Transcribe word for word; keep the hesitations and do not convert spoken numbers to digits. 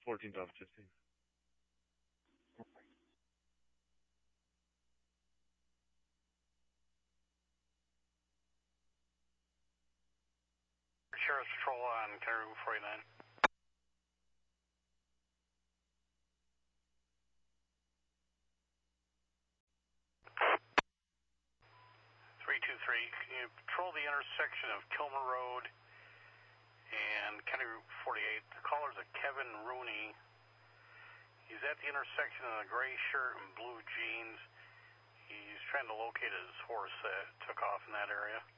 fourteenth off fifteen. Sheriff's Patrol on County Route forty-nine. three two three, can you patrol the intersection of Kilmer Road and County Route forty-eight? The caller's a Kevin Rooney. He's at the intersection in a gray shirt and blue jeans. He's trying to locate his horse that took off in that area.